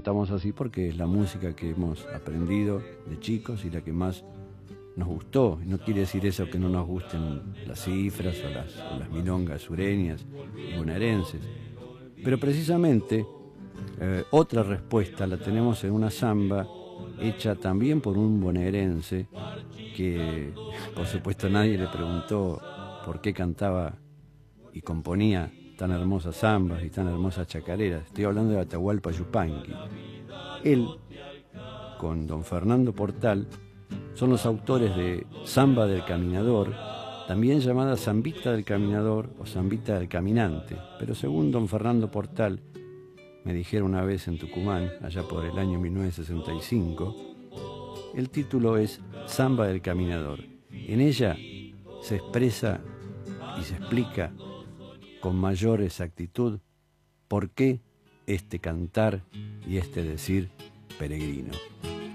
cantamos así porque es la música que hemos aprendido de chicos y la que más nos gustó. Y no quiere decir eso que no nos gusten las cifras o las milongas sureñas y bonaerenses. Pero precisamente otra respuesta la tenemos en una samba hecha también por un bonaerense que, por supuesto, nadie le preguntó por qué cantaba y componía tan hermosas zambas y tan hermosas chacareras. Estoy hablando de Atahualpa Yupanqui. Él, con don Fernando Portal, son los autores de Zamba del Caminador, también llamada Zambita del Caminador o Zambita del Caminante, pero según don Fernando Portal, me dijeron una vez en Tucumán, allá por el año 1965, el título es Zamba del Caminador. En ella se expresa y se explica con mayor exactitud por qué este cantar y este decir peregrino.